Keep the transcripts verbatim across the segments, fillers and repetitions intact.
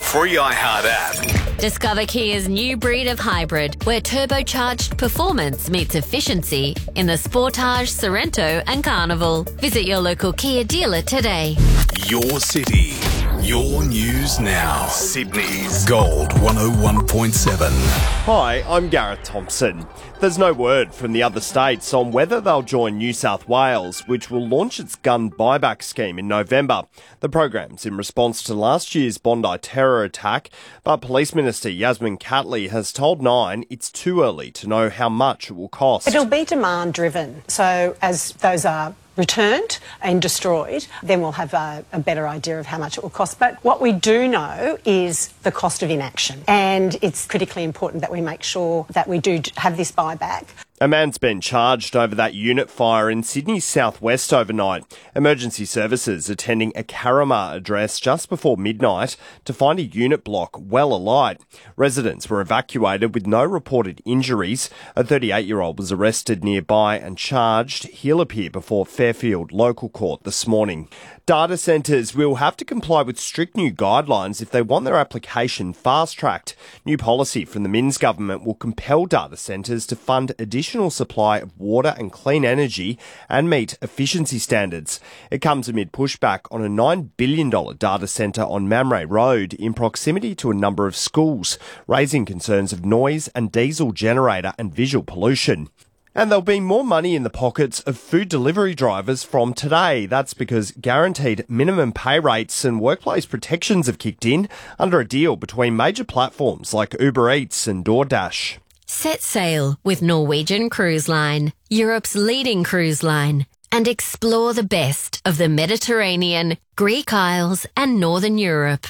free iHeart app. Discover Kia's new breed of hybrid, where turbocharged performance meets efficiency in the Sportage, Sorento and Carnival. Visit your local Kia dealer today. Your city, your news now. Sydney's Gold one oh one point seven. Hi, I'm Gareth Thompson. There's no word from the other states on whether they'll join New South Wales, which will launch its gun buyback scheme in November. The program's in response to last year's Bondi terror attack, but Police Minister Yasmin Catley has told Nine it's too early to know how much it will cost. It'll be demand driven, so as those are returned and destroyed, then we'll have a, a better idea of how much it will cost. But what we do know is the cost of inaction, and it's critically important that we make sure that we do have this buyback. A man's been charged over that unit fire in Sydney's southwest overnight. Emergency services attending a Carramar address just before midnight to find a unit block well alight. Residents were evacuated with no reported injuries. A thirty-eight-year-old was arrested nearby and charged. He'll appear before Fairfield Local Court this morning. Data centres will have to comply with strict new guidelines if they want their application fast-tracked. New policy from the Minns government will compel data centres to fund additional supply of water and clean energy and meet efficiency standards. It comes amid pushback on a nine billion dollars data centre on Mamre Road in proximity to a number of schools, raising concerns of noise and diesel generator and visual pollution. And there'll be more money in the pockets of food delivery drivers from today. That's because guaranteed minimum pay rates and workplace protections have kicked in under a deal between major platforms like Uber Eats and DoorDash. Set sail with Norwegian Cruise Line, Europe's leading cruise line, and explore the best of the Mediterranean, Greek Isles and Northern Europe.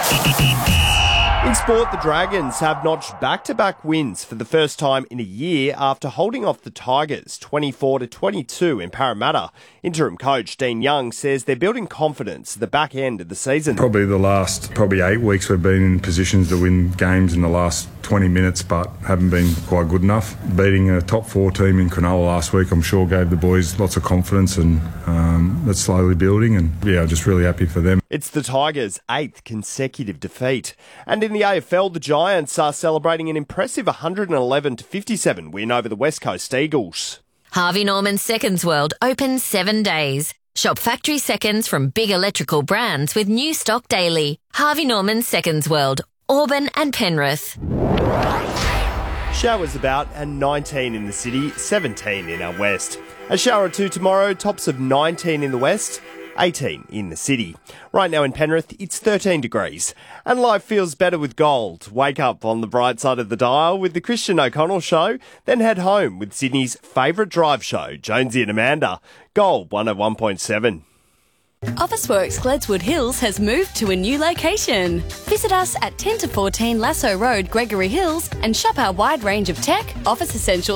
In sport, the Dragons have notched back-to-back wins for the first time in a year after holding off the Tigers twenty-four to twenty-two in Parramatta. Interim coach Dean Young says they're building confidence at the back end of the season. Probably the last probably eight weeks we've been in positions to win games in the last twenty minutes, but haven't been quite good enough. Beating a top four team in Cronulla last week, I'm sure gave the boys lots of confidence, and um, that's slowly building, and yeah, just really happy for them. It's the Tigers' eighth consecutive defeat. And in the A F L, the Giants are celebrating an impressive one hundred eleven to fifty-seven win over the West Coast Eagles. Harvey Norman Seconds World opens seven days. Shop factory seconds from big electrical brands with new stock daily. Harvey Norman Seconds World, Auburn and Penrith. Showers about and nineteen in the city, seventeen in our west. A shower or two tomorrow, tops of nineteen in the west, eighteen in the city. Right now in Penrith, it's thirteen degrees. And life feels better with gold. Wake up on the bright side of the dial with the Christian O'Connell Show, then head home with Sydney's favourite drive show, Jonesy and Amanda. Gold one oh one point seven. Officeworks Gledswood Hills has moved to a new location. Visit us at ten to fourteen Lasso Road, Gregory Hills, and shop our wide range of tech, office essentials,